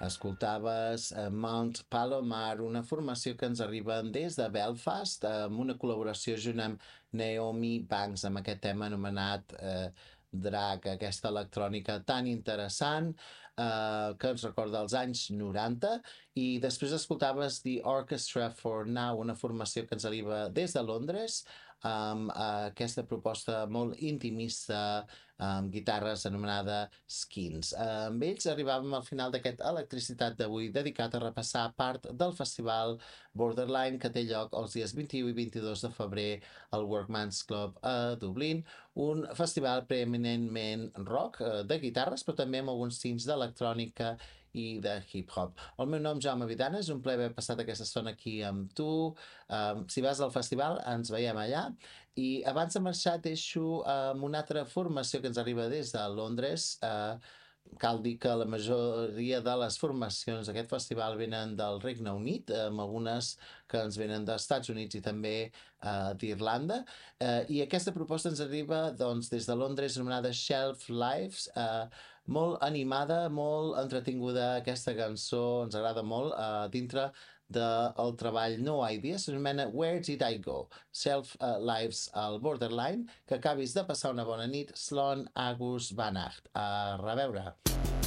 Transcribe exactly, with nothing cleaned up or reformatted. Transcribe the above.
Escoltaves eh, Mount Palomar, una formació que ens arriba des de Belfast, eh, amb una col·laboració junt amb Naomi Banks, amb aquest tema anomenat eh, Drag, aquesta electrònica tan interessant eh, que ens recorda els anys noranta. I després escoltaves The Orchestra for Now, una formació que ens arriba des de Londres, amb eh, aquesta proposta molt intimista, amb guitarres anomenada Skins. Eh, amb ells arribàvem al final d'aquest Electricitat d'avui, dedicat a repassar part del festival Borderline, que té lloc els dies vint-i-u i vint-i-dos de febrer al Workman's Club a Dublín, un festival preeminentment rock, eh, de guitarres, però també amb alguns tints d'electrònica i de hip-hop. El meu nom és Jaume Vidana, és un plaer haver passat aquesta estona aquí amb tu. Um, si vas al festival, ens veiem allà. I abans de marxar deixo amb una altra formació que ens arriba des de Londres. Uh, cal dir que la majoria de les formacions d'aquest festival venen del Regne Unit, amb algunes que ens venen dels Estats Units i també uh, d'Irlanda. Uh, I aquesta proposta ens arriba doncs, des de Londres, anomenada Shelf Lives, uh, molt animada, molt entretinguda. Aquesta cançó ens agrada molt uh, dintre del treball No Idea, s'anomena Where Did I Go? Self uh, Lives al Borderline. Que acabis de passar una bona nit. Slán agus Bannacht. A reveure.